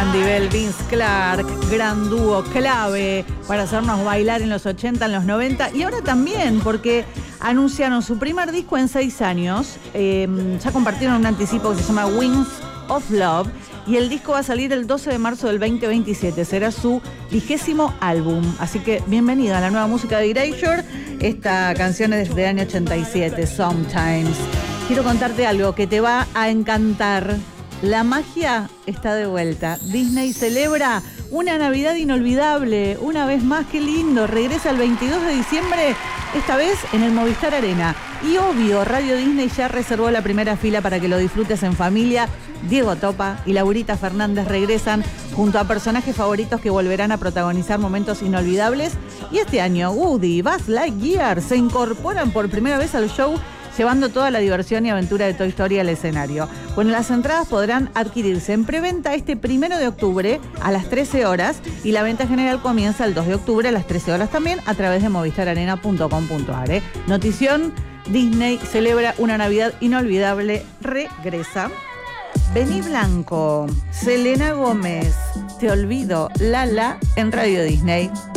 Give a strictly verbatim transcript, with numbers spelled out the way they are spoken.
Andy Bell, Vince Clarke, gran dúo clave para hacernos bailar en los ochenta, en los noventa y ahora también porque anunciaron su primer disco en seis años. Eh, ya compartieron un anticipo que se llama Wings of Love y el disco va a salir el doce de marzo del veinte veintisiete. Será su vigésimo álbum. Así que bienvenida a la nueva música de Erasure. Esta canción es desde el año ochenta y siete, Sometimes. Quiero contarte algo que te va a encantar. La magia está de vuelta. Disney celebra una Navidad inolvidable. Una vez más, qué lindo. Regresa el veintidós de diciembre, esta vez en el Movistar Arena. Y obvio, Radio Disney ya reservó la primera fila para que lo disfrutes en familia. Diego Topa y Laurita Fernández regresan junto a personajes favoritos que volverán a protagonizar momentos inolvidables. Y este año, Woody y Buzz Lightyear se incorporan por primera vez al show, llevando toda la diversión y aventura de Toy Story al escenario. Bueno, las entradas podrán adquirirse en preventa este primero de octubre a las trece horas y la venta general comienza el dos de octubre a las trece horas también a través de movistar arena punto com punto a r. ¿eh? Notición, Disney celebra una Navidad inolvidable, regresa. Beni Blanco, Selena Gómez, Te olvido, Lala en Radio Disney.